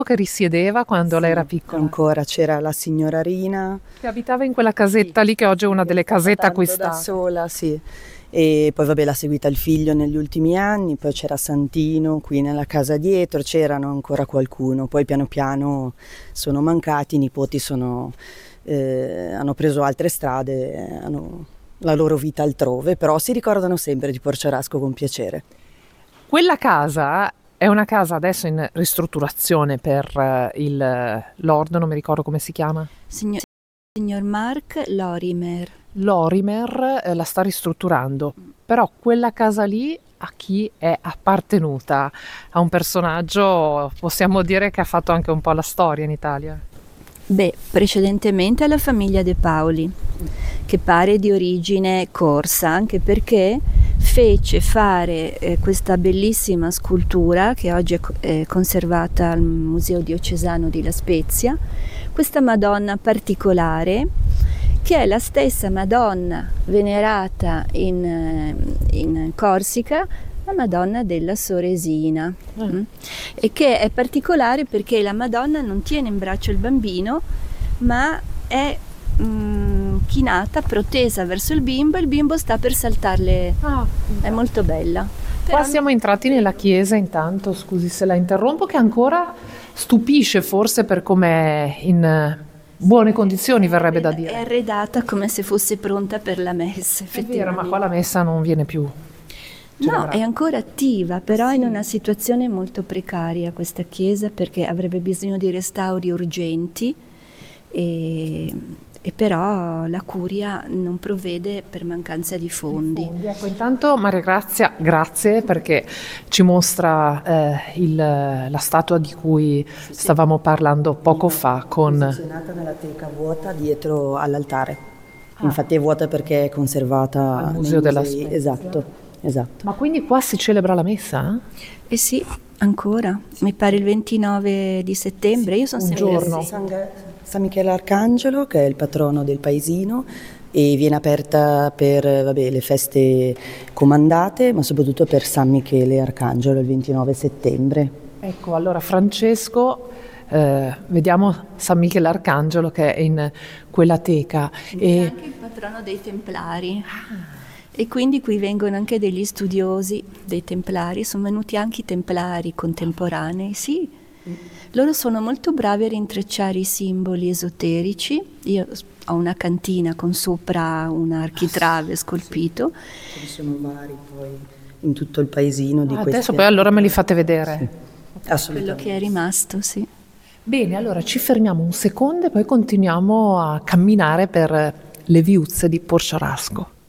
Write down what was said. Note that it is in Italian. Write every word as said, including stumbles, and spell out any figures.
che risiedeva quando Sì, lei era piccola? ancora c'era la signora Rina. Che abitava in quella casetta lì che oggi è una delle casette Tanto da acquistate. sola, sì. E poi vabbè l'ha seguita il figlio negli ultimi anni, poi c'era Santino qui nella casa dietro, c'erano ancora qualcuno, poi piano piano sono mancati, i nipoti sono, eh, hanno preso altre strade, hanno la loro vita altrove, però si ricordano sempre di Porciarasco con piacere. Quella casa è una casa adesso in ristrutturazione per eh, il eh, Lord, non mi ricordo come si chiama. Signor, signor Mark Lorimer. Lorimer eh, la sta ristrutturando, però quella casa lì a chi è appartenuta? A un personaggio, possiamo dire, che ha fatto anche un po' la storia in Italia. Beh, precedentemente alla famiglia De Paoli, che pare di origine corsa, anche perché fece fare eh, questa bellissima scultura che oggi è, co- è conservata al Museo Diocesano di La Spezia, questa Madonna particolare che è la stessa Madonna venerata in, eh, in Corsica, la Madonna della Soresina, Mm. mm? E che è particolare perché la Madonna non tiene in braccio il bambino, ma è mm, chinata, protesa verso il bimbo, e il bimbo sta per saltarle. Ah, È molto bella. qua Però siamo entrati nella chiesa intanto, scusi se la interrompo, che ancora stupisce forse per com'è in eh, buone condizioni, verrebbe da è dire. arredata come se fosse pronta per la messa, È vero, effettivamente. ma qua la messa non viene più No, celebrata. è ancora attiva, però Sì. in una situazione molto precaria questa chiesa, perché avrebbe bisogno di restauri urgenti e, e però la curia non provvede per mancanza di fondi. Fondi. Ecco, intanto Maria Grazia, grazie perché ci mostra eh, il- la statua di cui stavamo parlando poco fa con... Posizionata nella teca vuota dietro all'altare. Infatti è vuota perché è conservata Al nei Museo della musei. Spezia. Esatto, esatto. Ma quindi qua si celebra la messa? Eh sì, ancora, mi pare il ventinove di settembre, io sono Un sempre giorno. San, San Michele Arcangelo, che è il patrono del paesino, e viene aperta per vabbè, le feste comandate, ma soprattutto per San Michele Arcangelo il ventinove settembre. Ecco, allora Francesco, eh, vediamo San Michele Arcangelo che è in quella teca. È E anche il patrono dei Templari. E quindi qui vengono anche degli studiosi dei Templari, sono venuti anche i Templari contemporanei, sì. Loro sono molto bravi a rintrecciare i simboli esoterici. Io ho una cantina con sopra un architrave scolpito. Ce ne sono vari poi in tutto il paesino di ah, questi. adesso poi allora me li fate vedere. Quello Assolutamente. che è rimasto, sì. Bene, allora ci fermiamo un secondo e poi continuiamo a camminare per le viuzze di Porciarasco.